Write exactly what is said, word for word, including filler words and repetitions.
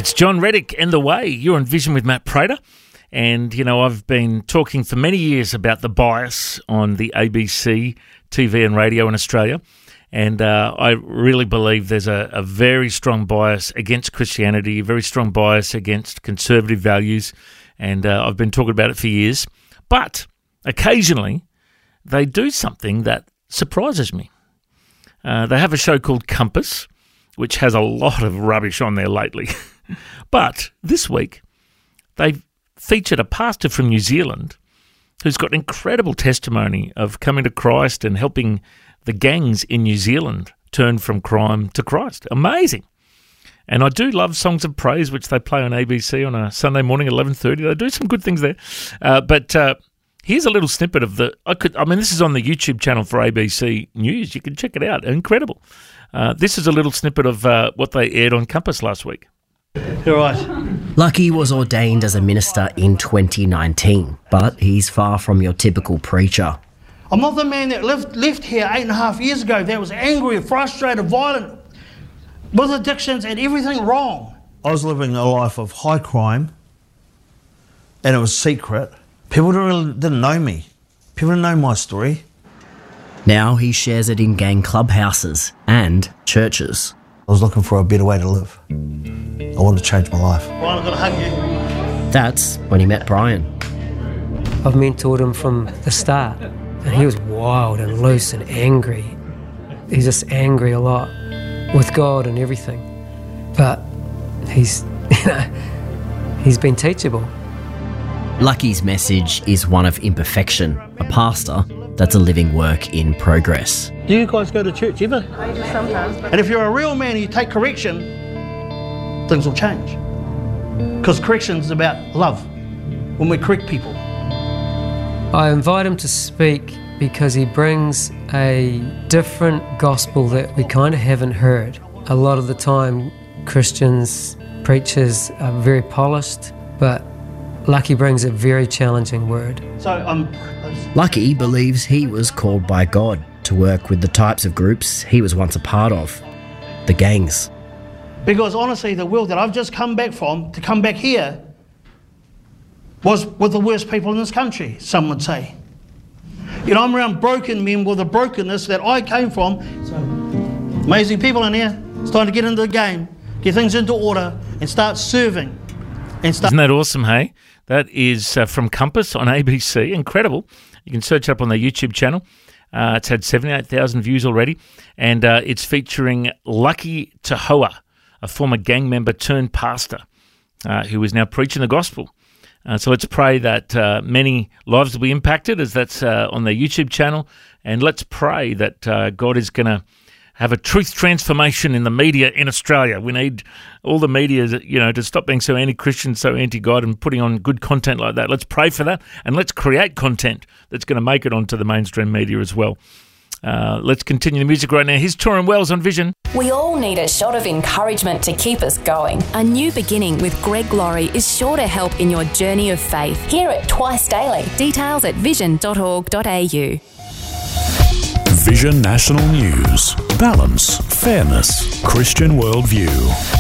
It's John Reddick and The Way. You're on Vision with Matt Prater. And, you know, I've been talking for many years about the bias on the A B C T V and radio in Australia. And uh, I really believe there's a, a very strong bias against Christianity, a very strong bias against conservative values. And uh, I've been talking about it for years. But occasionally they do something that surprises me. Uh, they have a show called Compass, which has a lot of rubbish on there lately. But this week, they featured a pastor from New Zealand who's got incredible testimony of coming to Christ and helping the gangs in New Zealand turn from crime to Christ. Amazing. And I do love Songs of Praise, which they play on A B C on a Sunday morning at eleven thirty. They do some good things there. Uh, but uh, here's a little snippet of the... I could. I mean, this is on the YouTube channel for A B C News. You can check it out. Incredible. Uh, this is a little snippet of uh, what they aired on Compass last week. You're right. Lucky was ordained as a minister in twenty nineteen, but he's far from your typical preacher. I'm not the man that left, left here eight and a half years ago that was angry, frustrated, violent, with addictions and everything wrong. I was living a life of high crime, and it was secret. People didn't, really, didn't know me. People didn't know my story. Now he shares it in gang clubhouses and churches. I was looking for a better way to live. I wanted to change my life. Brian, I've got to hug you. That's when he met Brian. I've mentored him from the start, and he was wild and loose and angry. He's just angry a lot with God and everything. But he's, you know, he's been teachable. Lucky's message is one of imperfection, a pastor that's a living work in progress. Do you guys go to church ever? I do sometimes. And if you're a real man and you take correction, things will change. Because correction is about love, when we correct people. I invite him to speak because he brings a different gospel that we kind of haven't heard. A lot of the time, Christians, preachers are very polished, but Lucky brings a very challenging word. So um, Lucky believes he was called by God to work with the types of groups he was once a part of, the gangs. Because honestly, the world that I've just come back from, to come back here, was with the worst people in this country, some would say. You know, I'm around broken men with the brokenness that I came from. So, amazing people in here. It's time to get into the game, get things into order, and start serving. And start. Isn't that awesome, hey? That is uh, from Compass on A B C. Incredible. You can search up on their YouTube channel. Uh, it's had seventy-eight thousand views already. And uh, it's featuring Lucky Tahoa, a former gang member turned pastor, uh, who is now preaching the gospel. Uh, so let's pray that uh, many lives will be impacted, as that's uh, on their YouTube channel. And let's pray that uh, God is going to have a truth transformation in the media in Australia. We need all the media, you know, to stop being so anti-Christian, so anti-God, and putting on good content like that. Let's pray for that, and let's create content that's going to make it onto the mainstream media as well. Uh, let's continue the music right now. Here's Torrin Wells on Vision. We all need a shot of encouragement to keep us going. A new beginning with Greg Laurie is sure to help in your journey of faith. Hear it twice daily. Details at vision dot org dot a u. Vision National News. Balance, fairness, Christian worldview.